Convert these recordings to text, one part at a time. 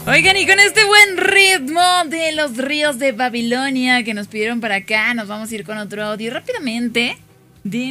Oigan, y con este buen ritmo de los ríos de Babilonia que nos pidieron para acá, nos vamos a ir con otro audio rápidamente de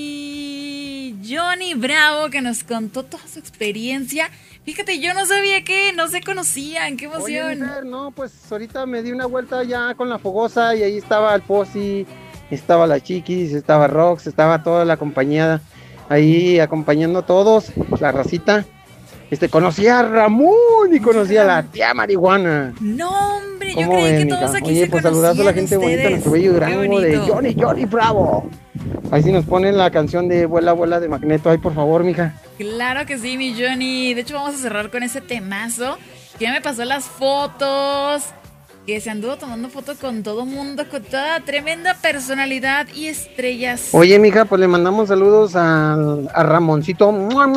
mi Johnny Bravo, que nos contó toda su experiencia. Fíjate, yo no sabía que no se conocían, qué emoción. Oye, mujer, no, pues ahorita me di una vuelta ya con la fogosa y ahí estaba el Posi, estaba la Chiquis, estaba Rox, estaba toda la compañía ahí acompañando a todos, la racita. Conocí a Ramón y conocí a la tía Marihuana. No, hombre, yo ¿Cómo creí ven, que todos mija? aquí Oye, se pues conocían saludazo a la gente bonita de nuestro bello Qué Durango de bonito. Johnny Bravo. Ahí sí nos ponen la canción de Vuela, Vuela de Magneto. Ahí, por favor, mija. Claro que sí, mi Johnny. De hecho, vamos a cerrar con ese temazo que ya me pasó las fotos, que se anduvo tomando fotos con todo mundo, con toda tremenda personalidad y estrellas. Oye, mija, pues le mandamos saludos a Ramoncito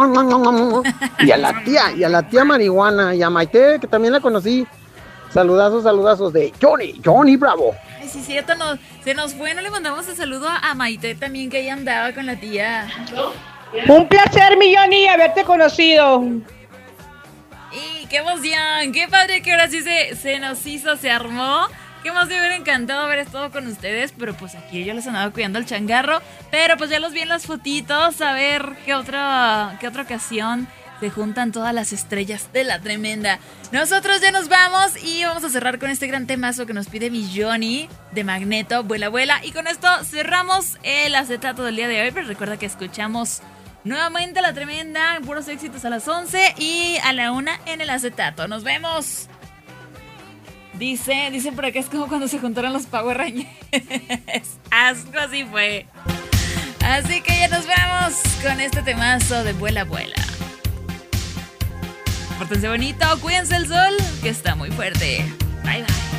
y a la tía Marihuana y a Maite, que también la conocí. Saludazos de Johnny Bravo. Ay, sí, cierto, se nos fue, no le mandamos el saludo a Maite también, que ahí andaba con la tía. Un placer, mi Johnny, haberte conocido. Y qué emoción, qué padre que ahora sí se nos hizo, se armó. Que más me hubiera encantado haber estado con ustedes, pero pues aquí yo les andaba cuidando el changarro. Pero pues ya los vi en las fotitos, a ver qué otra ocasión se juntan todas las estrellas de la tremenda. Nosotros ya nos vamos y vamos a cerrar con este gran temazo que nos pide mi Johnny de Magneto, Vuela Vuela. Y con esto cerramos el acetato del día de hoy, pero recuerda que escuchamos nuevamente la tremenda, puros éxitos a las 11 y a la 1 en el acetato. Nos vemos. Dicen por acá, es como cuando se juntaron los Power Rangers. Algo así fue. Así que ya nos vamos con este temazo de Vuela Vuela. Pórtense bonito, cuídense el sol, que está muy fuerte. Bye bye.